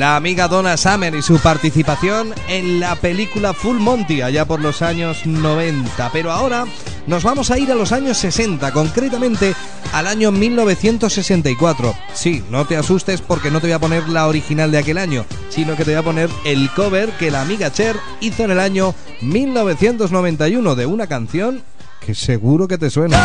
la amiga Donna Summer y su participación en la película Full Monty allá por los años 90. Pero ahora nos vamos a ir a los años 60, concretamente al año 1964. Sí, no te asustes porque no te voy a poner la original de aquel año, sino que te voy a poner el cover que la amiga Cher hizo en el año 1991 de una canción que seguro que te suena.